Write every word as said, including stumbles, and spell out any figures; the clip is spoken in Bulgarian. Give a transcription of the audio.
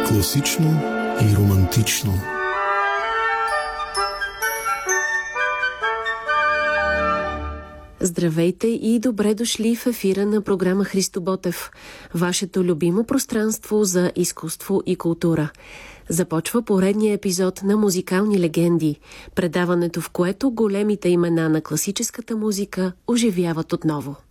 Класично и романтично. Здравейте и добре дошли в ефира на програма Христо Ботев, вашето любимо пространство за изкуство и култура. Започва поредния епизод на Музикални легенди, предаването в което големите имена на класическата музика оживяват отново.